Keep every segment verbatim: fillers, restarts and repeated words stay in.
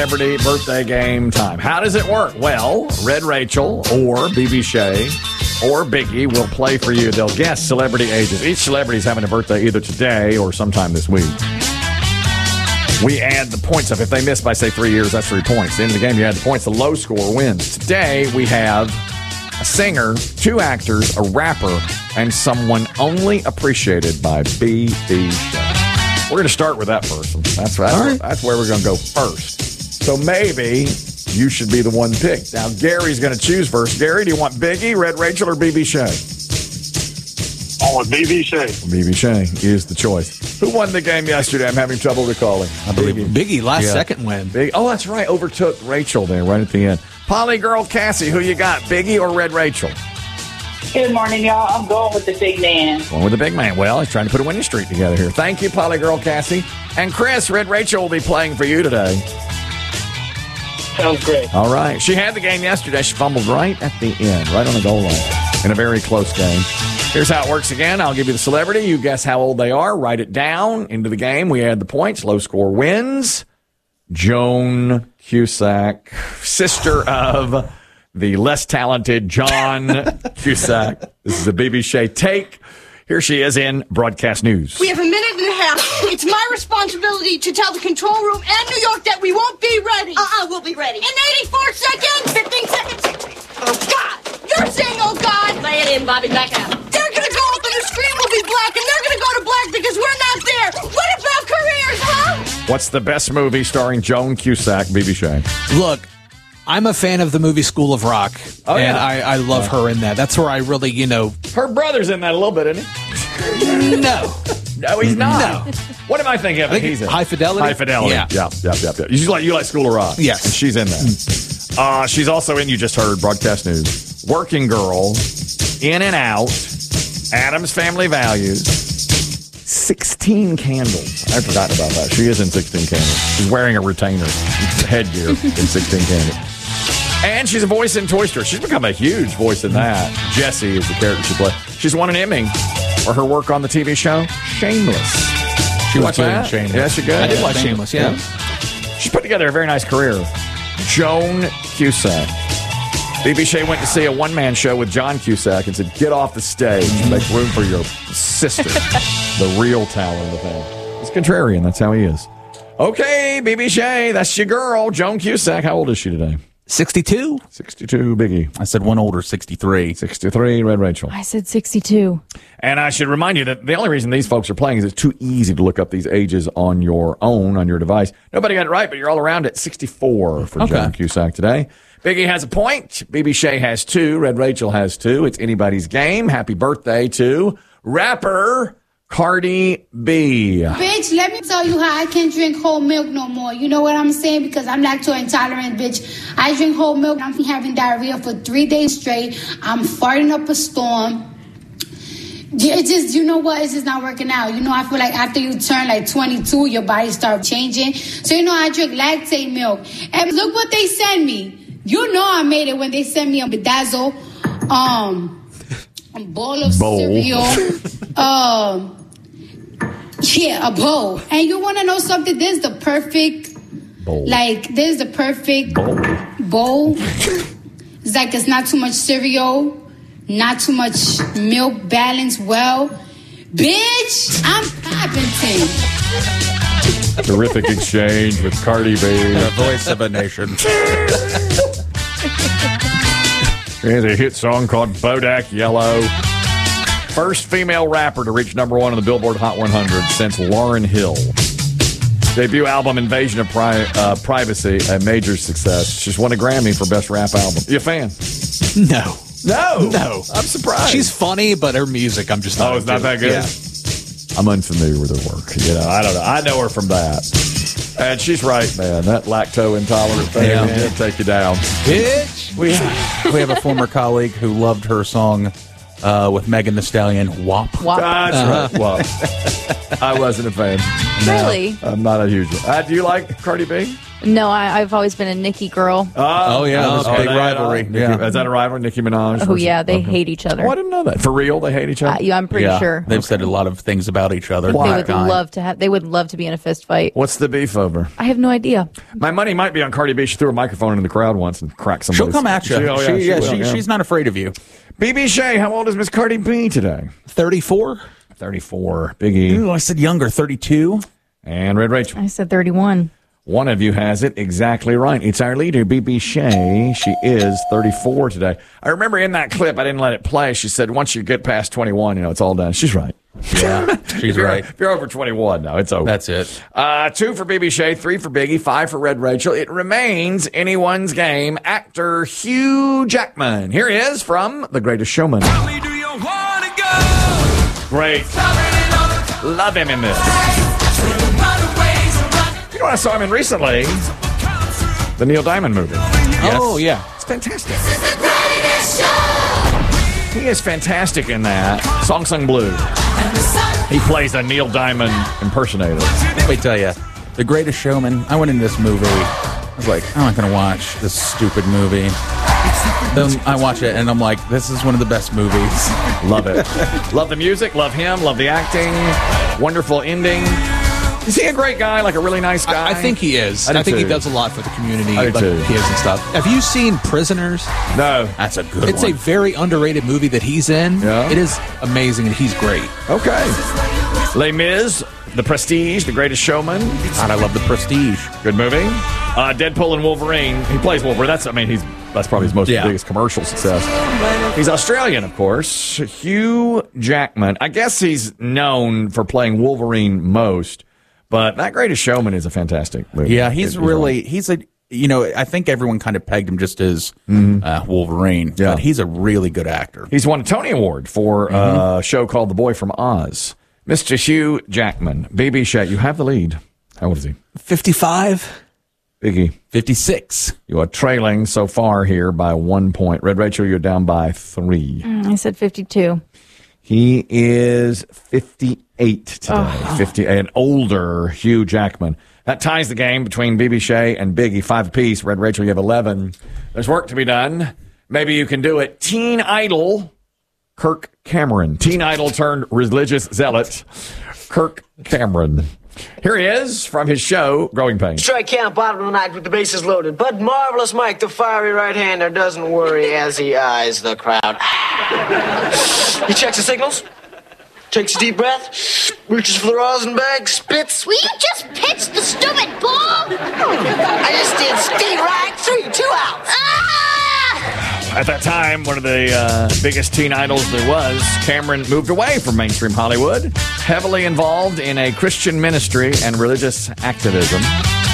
Celebrity birthday game time. How does it work? Well, Red Rachel or B B Shea or Biggie will play for you. They'll guess celebrity ages. Each celebrity is having a birthday either today or sometime this week. We add the points up. If they miss by, say, three years, that's three points. At the end of the game, you add the points. The low score wins. Today, we have a singer, two actors, a rapper, and someone only appreciated by B B Shea. We're going to start with that person. That's right. Right. That's where we're going to go first. So maybe you should be the one picked. Now, Gary's going to choose first. Gary, do you want Biggie, Red Rachel, or B B Shea? I want B B Shea. B B Shea is the choice. Who won the game yesterday? I'm having trouble recalling. I believe Biggie, Biggie last yeah. second win. Big, oh, that's right. Overtook Rachel there right at the end. Polly Girl Cassie, who you got, Biggie or Red Rachel? Good morning, y'all. I'm going with the big man. Going with the big man. Well, he's trying to put a winning streak together here. Thank you, Polly Girl Cassie. And Chris, Red Rachel will be playing for you today. Sounds great. All right. She had the game yesterday. She fumbled right at the end, right on the goal line in a very close game. Here's how it works again. I'll give you the celebrity. You guess how old they are. Write it down. Into the game. We add the points. Low score wins. Joan Cusack, sister of the less talented John Cusack. This is a B B Shea take. Here she is in broadcast news. We have a minute and a half. It's my responsibility to tell the control room and New York that we won't be ready. Uh-uh, we'll be ready. In eighty-four seconds. fifteen seconds. Oh, God. You're saying, oh, God. Lay it in, Bobby. Back out. They're going to go up and the screen will be black, and they're going to go to black because we're not there. What about careers, huh? What's the best movie starring Joan Cusack, B B Shea? Look, I'm a fan of the movie School of Rock, oh, and yeah. I, I love yeah. her in that. That's where I really, you know... Her brother's in that a little bit, isn't he? No. No, he's not. No. What am I thinking of? I think he's in High Fidelity? High Fidelity. Yeah. Yeah, yeah, yeah, yeah. You like, you like School of Rock? Yes. And she's in that. Uh, she's also in, you just heard, broadcast news. Working Girl, In and Out, Addams Family Values, sixteen Candles. I've forgotten about that. She is in sixteen Candles. She's wearing a retainer, headgear in sixteen Candles. And she's a voice in Toy Story. She's become a huge voice in that. Jessie is the character she plays. She's won an Emmy for her work on the T V show Shameless. She you was watch good that? in Shameless. Yeah, she good. I did watch Shameless, yeah. yeah. She's put together a very nice career. Joan Cusack. B B Shea went to see a one-man show with John Cusack and said, get off the stage and make room for your sister, the real talent of the family. He's contrarian. That's how he is. Okay, B B Shea, that's your girl, Joan Cusack. How old is she today? sixty-two. sixty-two, Biggie. I said one older, sixty-three. sixty-three, Red Rachel. I said sixty-two. And I should remind you that the only reason these folks are playing is it's too easy to look up these ages on your own, on your device. Nobody got it right, but you're all around at sixty-four for okay. Joan Cusack today. Biggie has a point. B B Shea has two. Red Rachel has two. It's anybody's game. Happy birthday to rapper Cardi B. Bitch, let me tell you how I can't drink whole milk no more. You know what I'm saying? Because I'm lactose intolerant, bitch. I drink whole milk. I'm having diarrhea for three days straight. I'm farting up a storm. It's just, you know what? It's just not working out. You know, I feel like after you turn like twenty-two, your body starts changing. So, you know, I drink lactate milk. And look what they send me. You know I made it when they sent me a bedazzle, um, a bowl of bowl. cereal. um... Yeah, a bowl. And you want to know something? This is the perfect bowl. Like, this is the perfect bowl. bowl. It's like it's not too much cereal, not too much milk, balanced well. Bitch, I'm patenting. Terrific exchange with Cardi B. The voice of a nation. Here's a hit song called Bodak Yellow. First female rapper to reach number one on the Billboard Hot one hundred since Lauryn Hill. Debut album Invasion of Pri- uh, Privacy, a major success. She's won a Grammy for Best Rap Album. You a fan? No. No. No. I'm surprised. She's funny, but her music, I'm just not Oh, it's not that good? Yeah. I'm unfamiliar with her work. You know, I don't know. I know her from that. And she's right, man. That lactose intolerant thing Yeah. will take you down. Bitch. We have, we have a former colleague who loved her song uh, with Megan Thee Stallion, W A P. W A P. That's Uh-huh. right. Well, I wasn't a fan. Really? I'm not a huge one. Uh, do you like Cardi B? No, I, I've always been a Nicki girl. Oh, yeah, oh, this okay. big They, rivalry. uh, Nicki- Yeah. Is that a rivalry, Nicki Minaj? Oh, versus- yeah, they okay. hate each other. Oh, I didn't know that. For real, they hate each other? Uh, yeah, I'm pretty Yeah, sure. they've said a lot of things about each other. They would Kind. love to have. They would love to be in a fist fight. What's the beef over? I have no idea. My money might be on Cardi B. She threw a microphone into the crowd once and cracked somebody. She'll come at you. She, oh, yeah, She- she yeah, will, she- yeah. She's not afraid of you. B B Shea, how old is Miss Cardi B today? thirty-four. thirty-four. Biggie. Ooh, I said younger, thirty-two. And Red Rachel. I said thirty-one. One of you has it exactly right. It's our leader, B B Shea. She is thirty-four today. I remember in that clip, I didn't let it play. She said, once you get past twenty-one, you know, it's all done. She's right. Yeah, she's If you're- right. If you're over twenty-one, no, it's over. That's it. Uh, two for B B Shea, three for Biggie, five for Red Rachel. It remains anyone's game. Actor Hugh Jackman. Here he is from The Greatest Showman. Great. Love him in this. You know what I saw him in recently? The Neil Diamond movie. Oh, yeah. It's fantastic. He is fantastic in that. Song Sung Blue. He plays a Neil Diamond impersonator. Let me tell you, The Greatest Showman. I went into this movie. I was like, I'm not going to watch this stupid movie. Then I watch it, and I'm like, this is one of the best movies. Love it. Love the music. Love him. Love the acting. Wonderful ending. Is he a great guy? Like a really nice guy? I, I think he is. I I, do think too. he does a lot for the community, I do like too. kids and stuff. Have you seen Prisoners? No. That's a good It's one. a very underrated movie that he's in. Yeah. It is amazing, and he's great. Okay. Les Mis, The Prestige, The Greatest Showman. God, I love The Prestige. Good movie. Uh, Deadpool and Wolverine. He plays Wolverine. That's, I mean, he's that's probably his most Yeah. biggest commercial success. He's Australian, of course. Hugh Jackman. I guess he's known for playing Wolverine most, but That Greatest Showman is a fantastic movie. Yeah, he's really, he's a, you know, I think everyone kind of pegged him just as uh, Wolverine, Yeah. but he's a really good actor. He's won a Tony Award for a show called The Boy from Oz. Mister Hugh Jackman. B B Shea, you have the lead. How old is he? fifty-five. Biggie. fifty-six. You are trailing so far here by one point. Red Rachel, you're down by three. I said fifty-two. He is fifty-eight today. fifty, an older Hugh Jackman. That ties the game between B B Shea and Biggie. Five apiece. Red Rachel, you have eleven. There's work to be done. Maybe you can do it. Teen Idol, Kirk Cameron. Teen Idol turned religious zealot, Kirk Cameron. Here he is from his show, Growing Pains. Strike count, bottom of the ninth with the bases loaded. But Marvelous Mike, the fiery right-hander, doesn't worry as he eyes the crowd. He checks the signals, takes a deep breath, reaches for the rosin bag, spits. Will you just pitch the stupid ball? I just did Steve right, three, two outs. Ah! At that time, one of the uh, biggest teen idols there was, Cameron moved away from mainstream Hollywood, heavily involved in a Christian ministry and religious activism.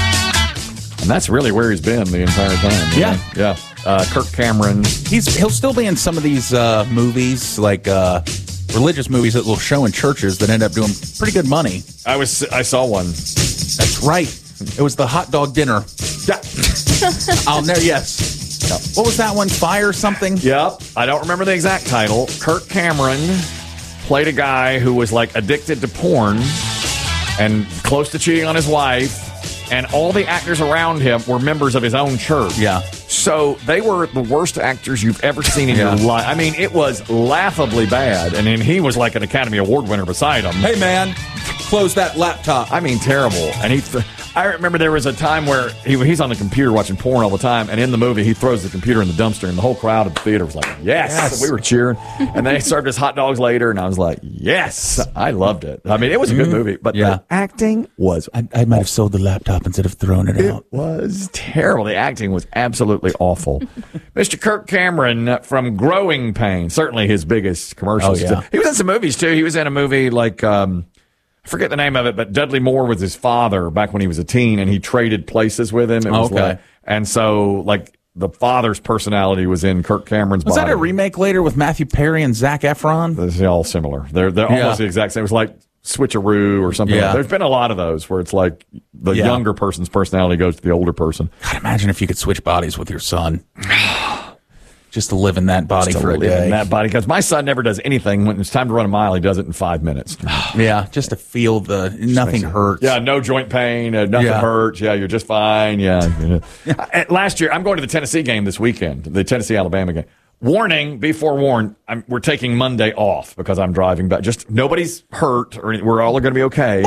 And that's really where he's been the entire time. you Yeah. know? Yeah. Uh, Kirk Cameron. He's he'll still be in some of these uh, movies, like uh, religious movies that will show in churches that end up doing pretty good money. I was I saw one. That's right. It was the hot dog dinner. Yeah. I'll never. Yes. What was that one? Fire something? Yep. I don't remember the exact title. Kirk Cameron played a guy who was like addicted to porn and close to cheating on his wife. And all the actors around him were members of his own church. Yeah. So they were the worst actors you've ever seen in Yeah. your life. I mean, it was laughably bad. And then he was like an Academy Award winner beside him. Hey man, close that laptop. I mean, terrible. And he, th- I remember there was a time where he, he's on the computer watching porn all the time, and in the movie he throws the computer in the dumpster, and the whole crowd at the theater was like, "Yes!" Yes. We were cheering, and they served us hot dogs later, and I was like, "Yes!" I loved it. I mean, it was a good movie, but Yeah. the acting was I, I might have sold the laptop instead of throwing it out. it was terrible. The acting was absolutely awful. Mister Kirk Cameron from Growing Pains, certainly his biggest commercials. Oh, yeah. He was in some movies too. He was in a movie like. Um, I forget the name of it, but Dudley Moore was his father back when he was a teen, and he traded places with him. It was Okay. like, and so, like, the father's personality was in Kirk Cameron's Was body. that a remake later with Matthew Perry and Zac Efron? They're all similar. They're they're Yeah. almost the exact same. It was like Switcheroo or something. Yeah. Like. There's been a lot of those where it's like the Yeah. younger person's personality goes to the older person. God, imagine if you could switch bodies with your son. just to live in that body Just to for a live in day. that body, because my son never does anything. When it's time to run a mile, he does it in five minutes. Yeah, just to feel the nothing hurts. Yeah, no joint pain, uh, nothing Yeah. hurts. Yeah, you're just fine. Yeah. yeah. Uh, Last year, I'm going to the Tennessee game this weekend, the Tennessee-Alabama game. Warning, be forewarned, I'm, we're taking Monday off because I'm driving back. Just nobody's hurt, or we're all going to be okay.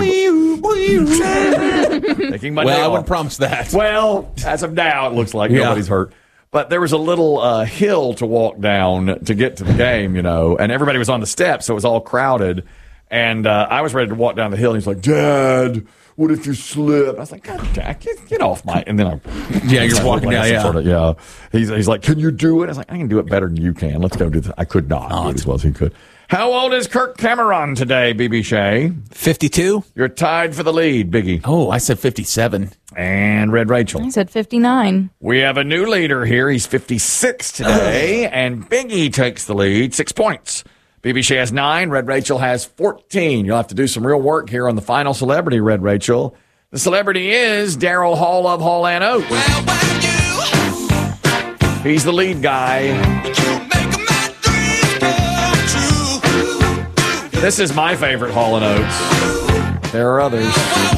Taking Monday Well, I off. wouldn't promise that. Well, as of now, it looks like Yeah. nobody's hurt. But there was a little uh, hill to walk down to get to the game, you know, and everybody was on the steps, so it was all crowded. And uh, I was ready to walk down the hill, and he's like, Dad, what if you slip? I was like, God, Jack, get, get off my... And then I... Yeah, you're walking like down, some yeah. Sort of, yeah. He's, he's like, can you do it? I was like, I can do it better than you can. Let's go do that. I could not do it as well as he could. How old is Kirk Cameron today, B B Shea? fifty-two. You're tied for the lead, Biggie. Oh, I said fifty-seven. And Red Rachel. I said fifty-nine. We have a new leader here. He's fifty-six today, and Biggie takes the lead, six points. B B Shea has nine. Red Rachel has fourteen. You'll have to do some real work here on the final celebrity, Red Rachel. The celebrity is Daryl Hall of Hall and Oates. He's the lead guy. This is my favorite Hall and Oates. There are others.